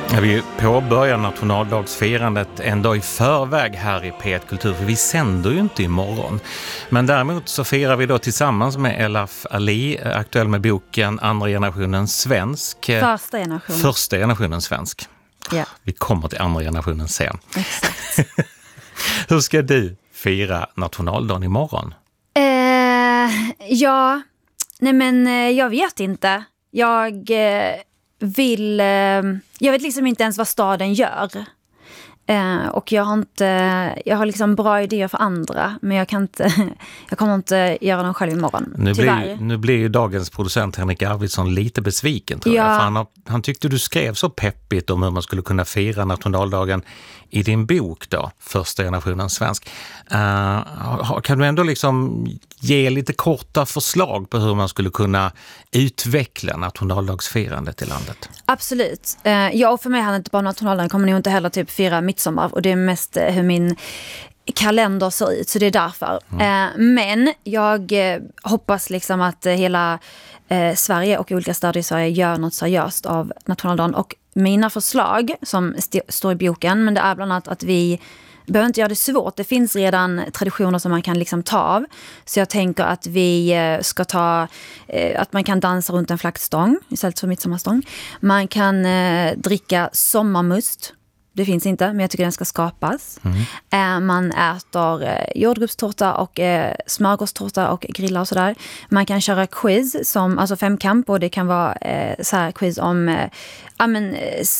Vi påbörjar nationaldagsfirandet en dag i förväg här i P1 Kultur, för vi sänder ju inte imorgon. Men däremot så firar vi då tillsammans med Elaf Ali, aktuell med boken Andra generationen svensk. Första generationen svensk. Ja. Vi kommer till andra generationen sen. Exakt. Hur ska du fira nationaldagen imorgon? Jag vet inte. Jag vet liksom inte ens vad staden gör. Och jag har liksom bra idéer för andra, men jag kommer inte göra dem själv imorgon. Nu blir ju dagens producent Henrik Arvidsson lite besviken, tror jag. För han tyckte du skrev så peppigt om hur man skulle kunna fira nationaldagen i din bok då, Första generationen svensk. Kan du ändå liksom ge lite korta förslag på hur man skulle kunna utveckla nationaldagsfirandet i landet? Absolut. Och för mig handlar inte bara nationaldagen, kommer nog inte heller typ fira midsommar, och det är mest hur min kalender ser ut, så det är därför. Men jag hoppas liksom att hela Sverige och olika städer i Sverige gör något seriöst av nationaldagen, och mina förslag som står i boken, men det är bland annat att vi behöver inte göra det svårt. Det finns redan traditioner som man kan liksom ta av. Så jag tänker att vi ska att man kan dansa runt en flaggstång istället för midsommarstång. Man kan dricka sommarmust. Det finns inte, men jag tycker den ska skapas. Man äter jordgubbstårta och smörgåstårta och grillar och sådär. Man kan köra quiz, alltså femkamp, och det kan vara så här quiz om